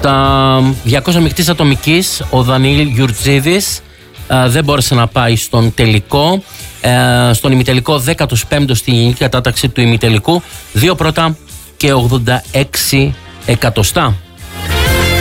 Στα 200 μεικτής ατομικής ο Δανιήλ Γιουρτζίδης δεν μπόρεσε να πάει στον τελικό. Στον ημιτελικό 15ο στη γενική κατάταξη του ημιτελικού, 2 πρώτα και 86 εκατοστά.